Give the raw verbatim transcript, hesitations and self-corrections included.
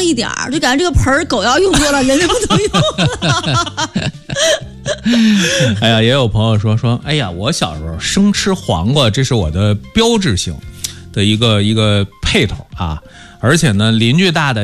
一点儿，就感觉这个盆儿狗要用多了，人就不能用。 哎呀，也有朋友说说，哎呀，我小时候生吃黄瓜，这是我的标志性的一个一个配头啊，而且呢，邻居大的